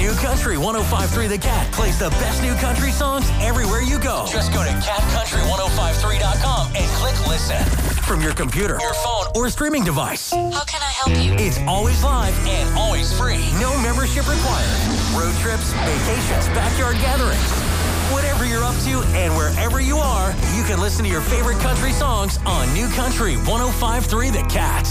New Country 105.3 The Cat plays the best new country songs everywhere you go. Just go to catcountry1053.com and click listen. From your computer, your phone, or streaming device. How can I help you? It's always live and always free. No membership required. Road trips, vacations, backyard gatherings. Whatever you're up to and wherever you are, you can listen to your favorite country songs on New Country 105.3 The Cat.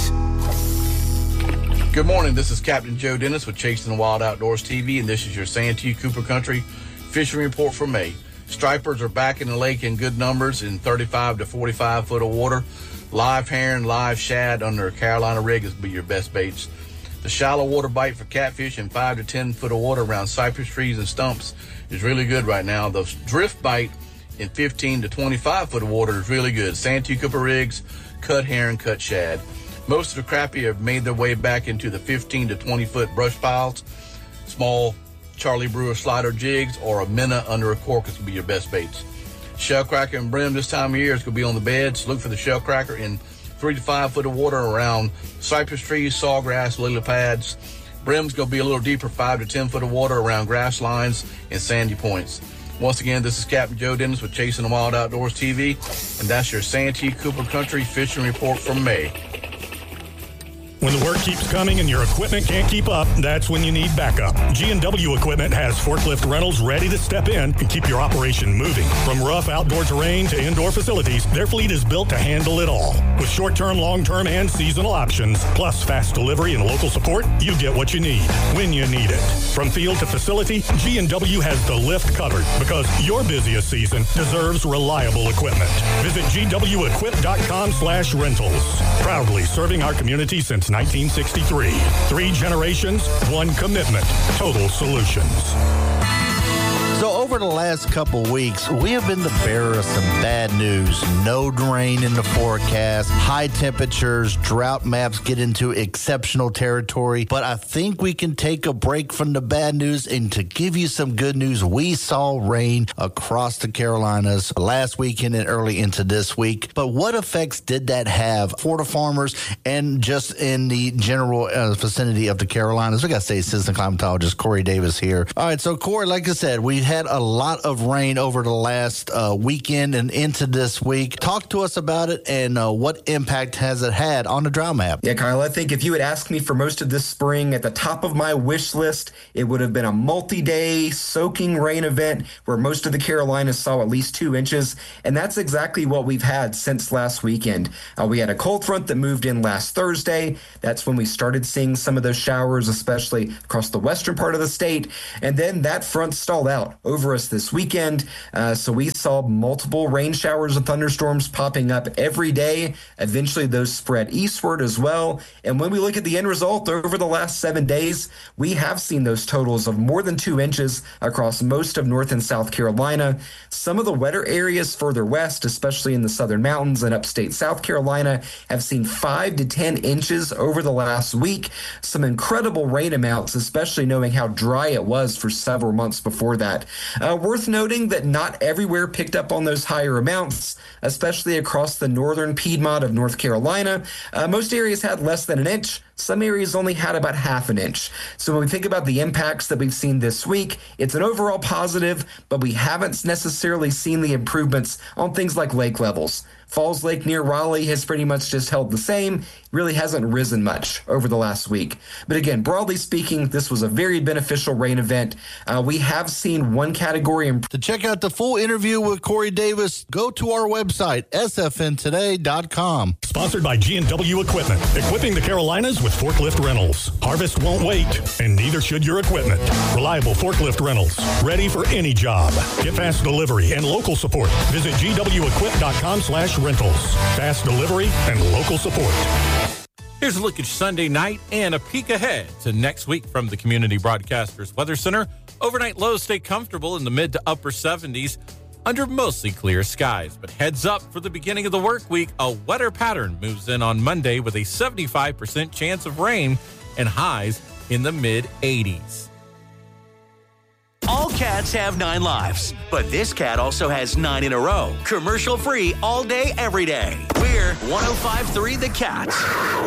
Good morning. This is Captain Joe Dennis with Chasing the Wild Outdoors TV, and this is your Santee Cooper Country fishing report for May. Stripers are back in the lake in good numbers in 35 to 45 foot of water. Live herring, live shad under a Carolina rig will be your best baits. The shallow water bite for catfish in 5 to 10 foot of water around cypress trees and stumps is really good right now. The drift bite in 15 to 25 foot of water is really good. Santee Cooper rigs, cut herring, cut shad. Most of the crappie have made their way back into the 15 to 20 foot brush piles. Small Charlie Brewer slider jigs or a minnow under a cork will be your best baits. Shellcracker and brim this time of year is going to be on the beds. Look for the shellcracker in 3 to 5 foot of water around cypress trees, sawgrass, lily pads. Brim's going to be a little deeper, 5 to 10 foot of water around grass lines and sandy points. Once again, this is Captain Joe Dennis with Chasing the Wild Outdoors TV, and that's your Santee Cooper Country fishing report from May. When the work keeps coming and your equipment can't keep up, that's when you need backup. G&W Equipment has forklift rentals ready to step in and keep your operation moving. From rough outdoor terrain to indoor facilities, their fleet is built to handle it all. With short-term, long-term, and seasonal options, plus fast delivery and local support, you get what you need when you need it. From field to facility, G&W has the lift covered because your busiest season deserves reliable equipment. Visit GWEquip.com/rentals. Proudly serving our community since 1963. 3 generations, 1 commitment. Total Solutions. So over the last couple weeks, we have been the bearer of some bad news. No rain in the forecast, high temperatures, drought maps get into exceptional territory. But I think we can take a break from the bad news and to give you some good news. We saw rain across the Carolinas last weekend and early into this week. But what effects did that have for the farmers and just in the general vicinity of the Carolinas? We got state assistant climatologist Corey Davis here. All right, so Corey, like I said, we had a lot of rain over the last weekend and into this week. Talk to us about it and what impact has it had on the drought map? Yeah, Kyle, I think if you had asked me for most of this spring, at the top of my wish list, it would have been a multi-day soaking rain event where most of the Carolinas saw at least 2 inches, and that's exactly what we've had since last weekend. We had a cold front that moved in last Thursday. That's when we started seeing some of those showers, especially across the western part of the state, and then that front stalled out over us this weekend. So we saw multiple rain showers and thunderstorms popping up every day. Eventually those spread eastward as well. And when we look at the end result over the last 7 days, we have seen those totals of more than 2 inches across most of North and South Carolina. Some of the wetter areas further west, especially in the southern mountains and upstate South Carolina, have seen 5 to 10 inches over the last week. Some incredible rain amounts, especially knowing how dry it was for several months before that. Worth noting that not everywhere picked up on those higher amounts, especially across the northern Piedmont of North Carolina. Most areas had less than 1 inch. Some areas only had about 1/2 inch. So when we think about the impacts that we've seen this week, it's an overall positive, but we haven't necessarily seen the improvements on things like lake levels. Falls Lake near Raleigh has pretty much just held the same, really hasn't risen much over the last week. But again, broadly speaking, this was a very beneficial rain event. We have seen one category improve. To check out the full interview with Corey Davis, go to our website, sfntoday.com. Sponsored by G&W Equipment, equipping the Carolinas with forklift rentals. Harvest won't wait, and neither should your equipment. Reliable forklift rentals, ready for any job. Get fast delivery and local support. Visit GWEquip.com/rentals. Fast delivery and local support. Here's a look at Sunday night and a peek ahead to next week from the Community Broadcasters Weather Center. Overnight lows stay comfortable in the mid to upper 70s under mostly clear skies. But heads up for the beginning of the work week, a wetter pattern moves in on Monday with a 75% chance of rain and highs in the mid-80s. All cats have 9 lives, but this cat also has 9 in a row. Commercial free all day, every day. We're 105.3 The Cat.